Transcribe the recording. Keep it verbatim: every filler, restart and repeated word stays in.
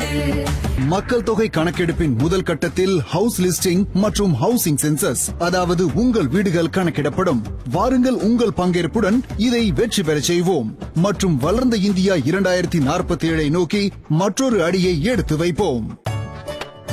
மக்கள் தொகை கணக்கெடுப்பின் முதல் கட்டத்தில் ஹவுஸ் லிஸ்டிங் மற்றும் ஹவுசிங் சென்சஸ், அதாவது உங்கள் வீடுகள் கணக்கிடப்படும். வாருங்கள், உங்கள் பங்கேற்புடன் இதை வெற்றி பெற செய்வோம் மற்றும் வளர்ந்த இந்தியா இரண்டாயிரத்தி நாற்பத்தி ஏழை நோக்கி மற்றொரு அடியை எடுத்து வைப்போம்.